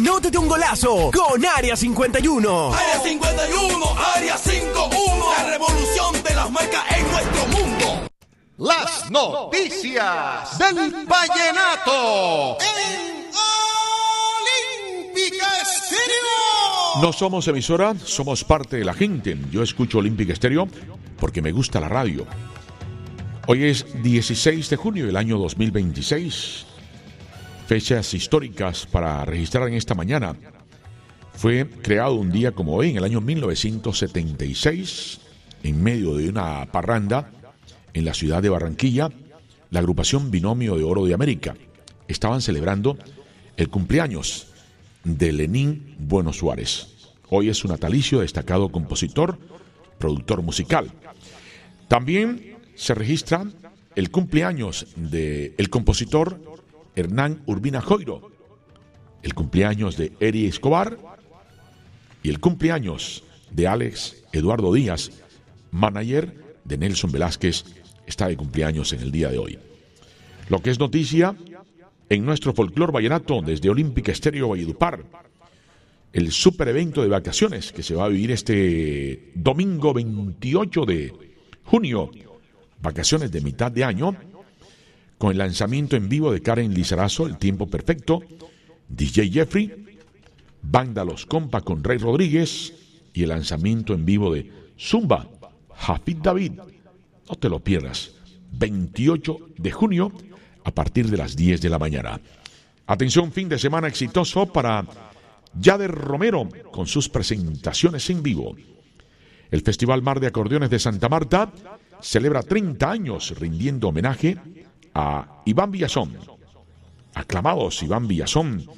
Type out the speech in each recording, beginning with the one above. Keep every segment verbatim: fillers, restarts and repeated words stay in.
Anótate un golazo con Área cincuenta y uno. Área cincuenta y uno, Área cincuenta y uno. La revolución de las marcas en nuestro mundo. Las noticias del vallenato En Olímpica Estéreo. No somos emisora, somos parte de la gente. Yo escucho Olímpica Estéreo porque me gusta la radio. Hoy es dieciséis de junio del año dos mil veintiséis. Fechas históricas para registrar en esta mañana. Fue creado un día como hoy, en el año mil novecientos setenta y seis, en medio de una parranda en la ciudad de Barranquilla, la agrupación Binomio de Oro de América. Estaban celebrando el cumpleaños de Lenín Bueno Suárez. Hoy es su natalicio, destacado compositor, productor musical. También se registra el cumpleaños del compositor Hernán Urbina Joiro, el cumpleaños de Eri Escobar y el cumpleaños de Alex Eduardo Díaz, manager de Nelson Velázquez, está de cumpleaños en el día de hoy. Lo que es noticia en nuestro folclor vallenato desde Olímpica Estéreo Valledupar, el super evento de vacaciones que se va a vivir este domingo veintiocho de junio, vacaciones de mitad de año, con el lanzamiento en vivo de Karen Lizarazo, El Tiempo Perfecto, D J Jeffrey, Banda Los Compa con Rey Rodríguez y el lanzamiento en vivo de Zumba, Hafid David. No te lo pierdas, veintiocho de junio a partir de las diez de la mañana. Atención, fin de semana exitoso para Yader Romero con sus presentaciones en vivo. El Festival Mar de Acordeones de Santa Marta celebra treinta años rindiendo homenaje a Iván Villazón. Aclamados Iván Villazón,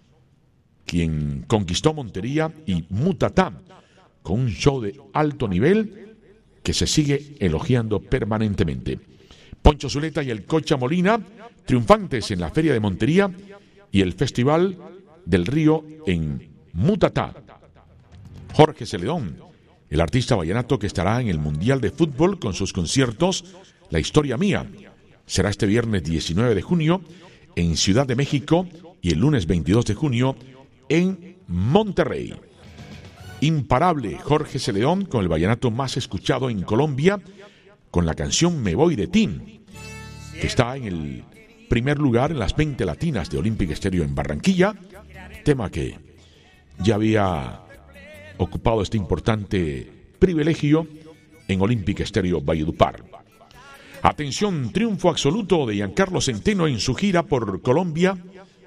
quien conquistó Montería y Mutatá con un show de alto nivel que se sigue elogiando permanentemente. Poncho Zuleta y el Cocha Molina, triunfantes en la Feria de Montería y el Festival del Río en Mutatá. Jorge Celedón, el artista vallenato que estará en el Mundial de Fútbol con sus conciertos La Historia Mía. Será este viernes diecinueve de junio en Ciudad de México y el lunes veintidós de junio en Monterrey. Imparable Jorge Celedón con el vallenato más escuchado en Colombia, con la canción Me Voy de Ti, que está en el primer lugar en las veinte latinas de Olímpica Estéreo en Barranquilla, tema que ya había ocupado este importante privilegio en Olímpica Estéreo Valledupar. Atención, triunfo absoluto de Giancarlo Centeno en su gira por Colombia,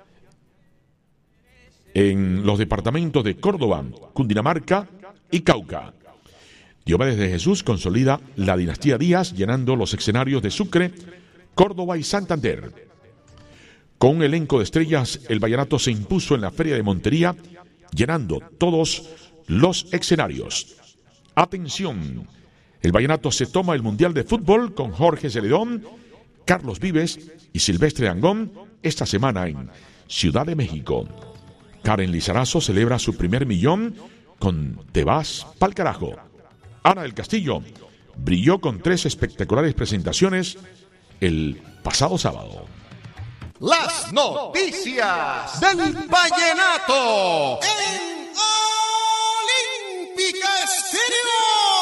en los departamentos de Córdoba, Cundinamarca y Cauca. Diomedes de Jesús consolida la dinastía Díaz, llenando los escenarios de Sucre, Córdoba y Santander. Con un elenco de estrellas, el vallenato se impuso en la Feria de Montería, llenando todos los escenarios. Atención, el vallenato se toma el Mundial de Fútbol con Jorge Celedón, Carlos Vives y Silvestre Dangond esta semana en Ciudad de México. Karen Lizarazo celebra su primer millón con Te vas pa'l carajo. Ana del Castillo brilló con tres espectaculares presentaciones el pasado sábado. Las noticias del vallenato En Olímpica Estéreo.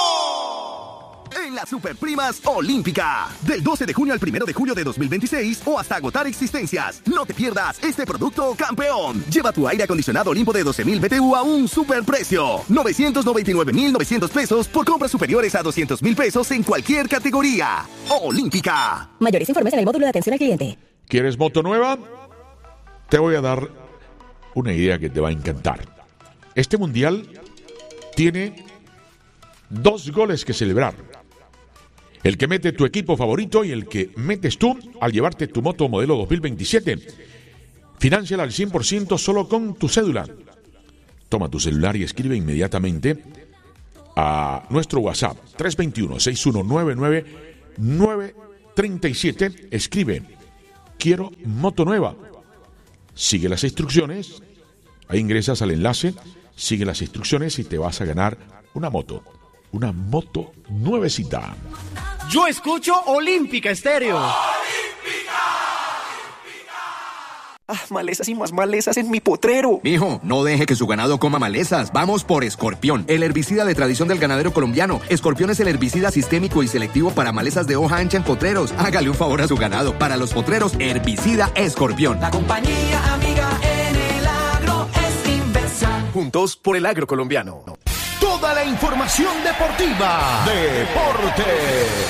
En las Superprimas Olímpica, del doce de junio al primero de julio de dos mil veintiséis o hasta agotar existencias. No te pierdas este producto campeón. Lleva tu aire acondicionado Olimpo de doce mil B T U a un superprecio. novecientos noventa y nueve mil novecientos pesos por compras superiores a doscientos mil pesos en cualquier categoría. Olímpica. Mayores informes en el módulo de atención al cliente. ¿Quieres moto nueva? Te voy a dar una idea que te va a encantar. Este mundial tiene dos goles que celebrar. El que mete tu equipo favorito y el que metes tú al llevarte tu moto modelo dos mil veintisiete. Finánciala al cien por ciento solo con tu cédula. Toma tu celular y escribe inmediatamente a nuestro WhatsApp tres dos uno, seis uno nueve nueve, nueve tres siete. Escribe: quiero moto nueva. Sigue las instrucciones. Ahí ingresas al enlace, sigue las instrucciones y te vas a ganar una moto. Una moto nuevecita. Yo escucho Olímpica Estéreo. Ah, malezas y más malezas en mi potrero. Mijo, no deje que su ganado coma malezas. Vamos por Escorpión, el herbicida de tradición del ganadero colombiano. Escorpión es el herbicida sistémico y selectivo para malezas de hoja ancha en potreros. Hágale un favor a su ganado. Para los potreros, herbicida Escorpión. La compañía amiga en el agro es Inversa. Juntos por el agro colombiano. Toda la información deportiva. Deportes.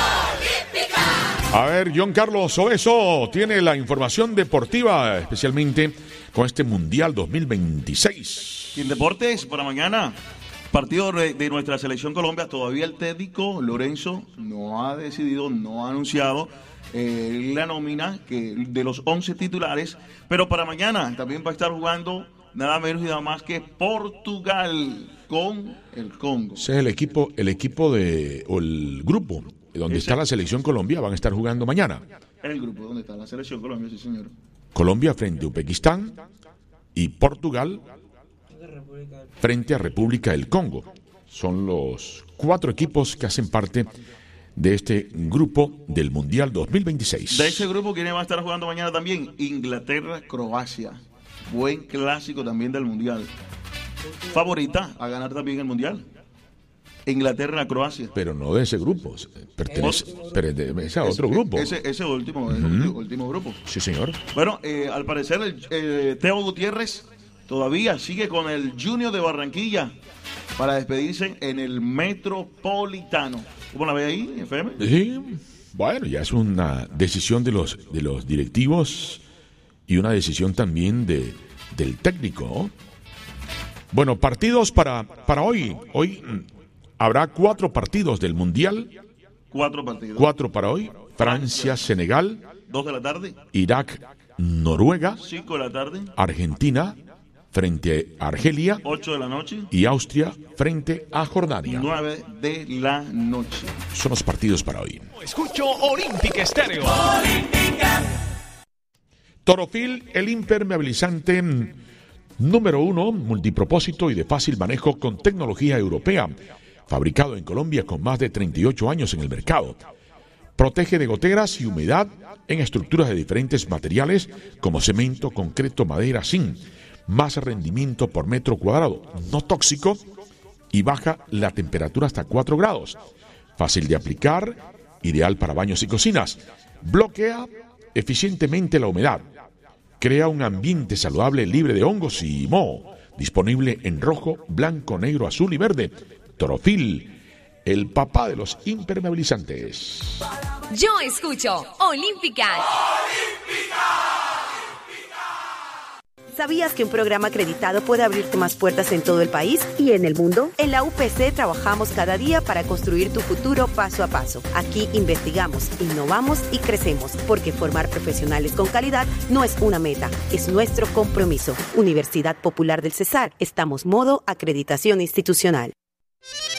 A ver, John Carlos Obeso tiene la información deportiva, especialmente con este Mundial dos mil veintiséis. Y en deportes, para mañana, partido de nuestra selección Colombia, todavía el técnico Lorenzo no ha decidido, no ha anunciado eh, la nómina que, de los once titulares, pero para mañana también va a estar jugando nada menos y nada más que Portugal con el Congo. Ese es el equipo, el equipo de, o el grupo donde Ese, está la selección Colombia, van a estar jugando mañana. El grupo donde está la selección Colombia, sí señor. Colombia frente a Uzbekistán y Portugal frente a República del Congo. Son los cuatro equipos que hacen parte de este grupo del Mundial dos mil veintiséis. De ese grupo, ¿quién va a estar jugando mañana también? Inglaterra, Croacia. Buen clásico también del Mundial. Favorita a ganar también el Mundial. Inglaterra, Croacia. Pero no de ese grupo, pertenece, pertenece a otro grupo. Ese, ese último, uh-huh. el último grupo. Sí, señor. Bueno, eh, al parecer el, eh, Teo Gutiérrez todavía sigue con el Junior de Barranquilla para despedirse en el Metropolitano. ¿Cómo la ve ahí, F M? Sí, bueno, ya es una decisión de los, de los directivos y una decisión también de, del técnico, ¿no? Bueno, partidos para, para hoy. Hoy habrá cuatro partidos del Mundial. Cuatro partidos. Cuatro para hoy. Francia, Senegal. Dos de la tarde. Irak, Noruega. Cinco de la tarde. Argentina frente a Argelia. Ocho de la noche. Y Austria frente a Jordania. Nueve de la noche. Son los partidos para hoy. Escucho Olímpica Estéreo. Olímpica. Torofil, el impermeabilizante número uno, multipropósito y de fácil manejo con tecnología europea. Fabricado en Colombia con más de treinta y ocho años en el mercado. Protege de goteras y humedad en estructuras de diferentes materiales como cemento, concreto, madera, zinc. Más rendimiento por metro cuadrado, no tóxico y baja la temperatura hasta cuatro grados. Fácil de aplicar, ideal para baños y cocinas. Bloquea eficientemente la humedad. Crea un ambiente saludable libre de hongos y moho. Disponible en rojo, blanco, negro, azul y verde. Torofil, el papá de los impermeabilizantes. Yo escucho Olímpica. ¿Sabías que un programa acreditado puede abrirte más puertas en todo el país y en el mundo? En la U P C trabajamos cada día para construir tu futuro paso a paso. Aquí investigamos, innovamos y crecemos, porque formar profesionales con calidad no es una meta, es nuestro compromiso. Universidad Popular del Cesar, estamos modo acreditación institucional.